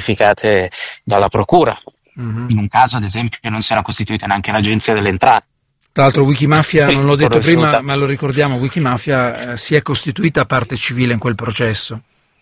notificate dalla procura. In un caso, ad esempio, non si era costituita neanche l'Agenzia delle Entrate. Tra l'altro Wikimafia, non l'ho detto prima, ma lo ricordiamo, Wikimafia si è costituita a parte civile in quel processo.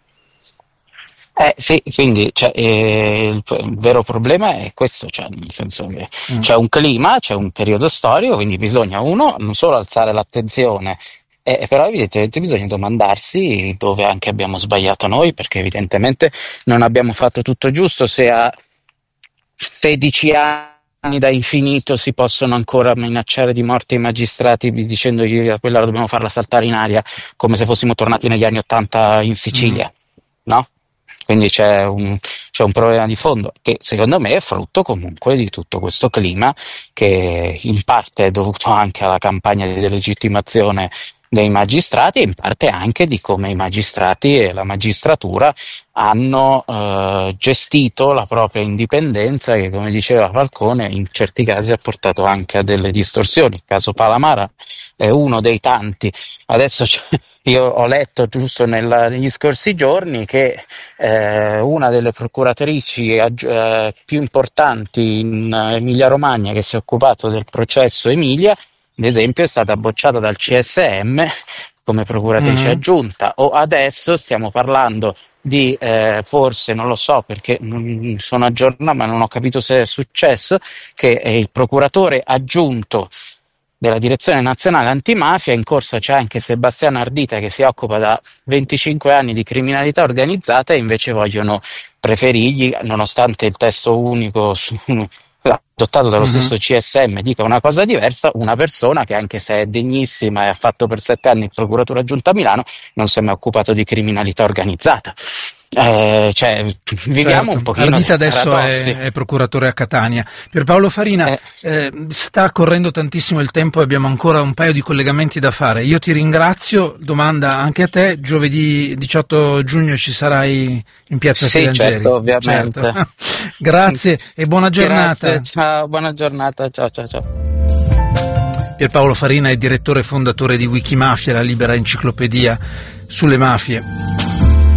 Sì, quindi il vero problema è questo, nel senso che c'è un clima, c'è un periodo storico, quindi bisogna non solo alzare l'attenzione, però evidentemente bisogna domandarsi dove anche abbiamo sbagliato noi, perché evidentemente non abbiamo fatto tutto giusto. Se a 16 anni da infinito si possono ancora minacciare di morte i magistrati dicendogli che quella dobbiamo farla saltare in aria come se fossimo tornati negli anni '80 in Sicilia, no? Quindi c'è un problema di fondo che secondo me è frutto comunque di tutto questo clima, che in parte è dovuto anche alla campagna di delegittimazione dei magistrati e in parte anche di come i magistrati e la magistratura hanno gestito la propria indipendenza, che come diceva Falcone in certi casi ha portato anche a delle distorsioni. Il caso Palamara è uno dei tanti. Adesso io ho letto giusto negli scorsi giorni che una delle procuratrici più importanti in Emilia Romagna, che si è occupato del processo Emilia, ad esempio, è stata bocciata dal CSM come procuratrice aggiunta. O adesso stiamo parlando di forse, non lo so perché non sono aggiornato, ma non ho capito se è successo, che il procuratore aggiunto della Direzione Nazionale Antimafia, in corso c'è anche Sebastiano Ardita che si occupa da 25 anni di criminalità organizzata, e invece vogliono preferirgli, nonostante il testo unico adottato dallo stesso CSM dica una cosa diversa, una persona che, anche se è degnissima e ha fatto per 7 anni il procuratore aggiunto a Milano, non si è mai occupato di criminalità organizzata. Viviamo un pochino Ardita adesso paradossi. è procuratore a Catania. Pierpaolo Farina, sta correndo tantissimo il tempo e abbiamo ancora un paio di collegamenti da fare. Io ti ringrazio, domanda anche a te, giovedì 18 giugno ci sarai in Piazza Filangieri? Certo, ovviamente. Certo. Grazie e buona giornata. Grazie, ciao, buona giornata, ciao. Pierpaolo Farina è direttore e fondatore di Wikimafia, la libera enciclopedia sulle mafie.